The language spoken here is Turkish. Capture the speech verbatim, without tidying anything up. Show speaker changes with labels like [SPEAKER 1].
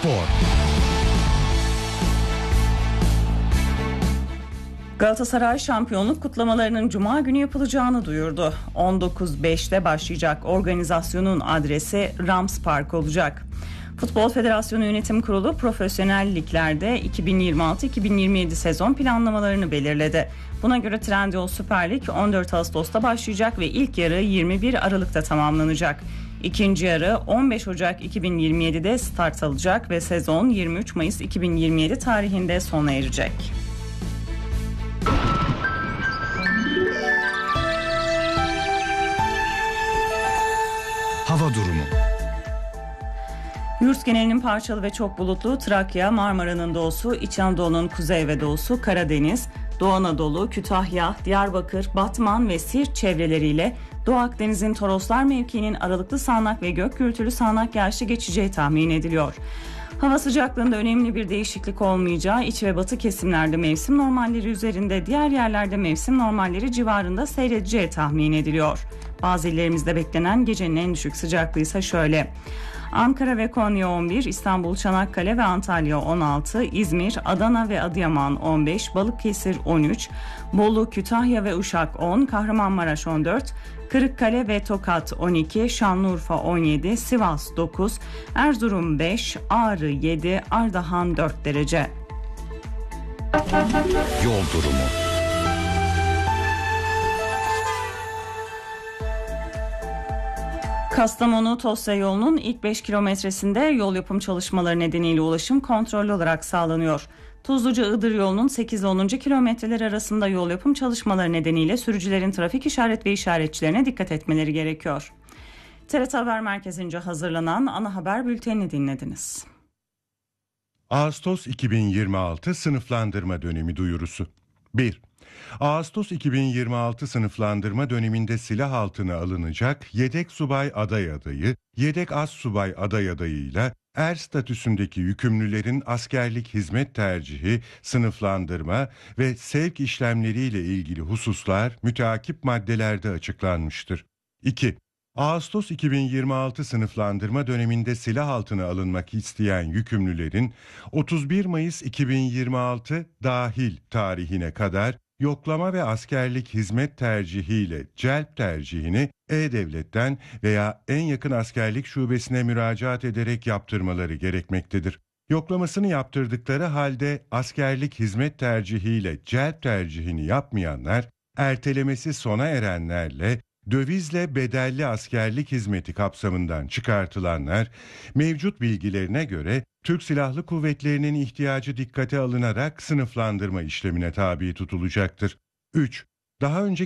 [SPEAKER 1] Spor.
[SPEAKER 2] Galatasaray şampiyonluk kutlamalarının Cuma günü yapılacağını duyurdu. on dokuz beşte başlayacak organizasyonun adresi Rams Park olacak. Futbol Federasyonu Yönetim Kurulu profesyonel liglerde iki bin yirmi altı iki bin yirmi yedi sezon planlamalarını belirledi. Buna göre Trendyol Süper Lig on dört Ağustos'ta başlayacak ve ilk yarı yirmi bir Aralık'ta tamamlanacak. İkinci yarı on beş Ocak iki bin yirmi yedide start alacak ve sezon yirmi üç Mayıs iki bin yirmi yedi tarihinde sona erecek.
[SPEAKER 1] Hava durumu.
[SPEAKER 2] Yurt genelinin parçalı ve çok bulutlu, Trakya, Marmara'nın doğusu, İç Anadolu'nun kuzey ve doğusu, Karadeniz, Doğu Anadolu, Kütahya, Diyarbakır, Batman ve Siirt çevreleriyle Doğu Akdeniz'in Toroslar mevkiinin aralıklı sağanak ve gök gürültülü sağanak yağışlı geçeceği tahmin ediliyor. Hava sıcaklığında önemli bir değişiklik olmayacağı, iç ve batı kesimlerde mevsim normalleri üzerinde, diğer yerlerde mevsim normalleri civarında seyredeceği tahmin ediliyor. Bazı illerimizde beklenen gecenin en düşük sıcaklığı ise şöyle: Ankara ve Konya on bir, İstanbul, Çanakkale ve Antalya on altı, İzmir, Adana ve Adıyaman on beş, Balıkesir on üç, Bolu, Kütahya ve Uşak on, Kahramanmaraş on dört, Kırıkkale ve Tokat on iki, Şanlıurfa on yedi, Sivas dokuz, Erzurum beş, Ağrı yedi, Ardahan dört derece.
[SPEAKER 1] Yol durumu.
[SPEAKER 2] Kastamonu-Tosya yolunun ilk beş kilometresinde yol yapım çalışmaları nedeniyle ulaşım kontrollü olarak sağlanıyor. Tuzluca-Iğdır yolunun sekiz ile onuncu kilometreler arasında yol yapım çalışmaları nedeniyle sürücülerin trafik işaret ve işaretçilerine dikkat etmeleri gerekiyor. T R T Haber Merkezi'nce hazırlanan ana haber bültenini dinlediniz.
[SPEAKER 3] Ağustos iki bin yirmi altı sınıflandırma dönemi duyurusu. bir. Ağustos iki bin yirmi altı sınıflandırma döneminde silah altına alınacak yedek subay aday adayı, yedek az subay aday adayıyla er statüsündeki yükümlülerin askerlik hizmet tercihi, sınıflandırma ve sevk işlemleriyle ilgili hususlar müteakip maddelerde açıklanmıştır. iki. Ağustos iki bin yirmi altı sınıflandırma döneminde silah altına alınmak isteyen yükümlülerin otuz bir Mayıs iki bin yirmi altı dahil tarihine kadar yoklama ve askerlik hizmet tercihiyle celp tercihini E-Devlet'ten veya en yakın askerlik şubesine müracaat ederek yaptırmaları gerekmektedir. Yoklamasını yaptırdıkları halde askerlik hizmet tercihiyle celp tercihini yapmayanlar, ertelemesi sona erenlerle dövizle bedelli askerlik hizmeti kapsamından çıkartılanlar, mevcut bilgilerine göre Türk Silahlı Kuvvetleri'nin ihtiyacı dikkate alınarak sınıflandırma işlemine tabi tutulacaktır. üç. Daha önce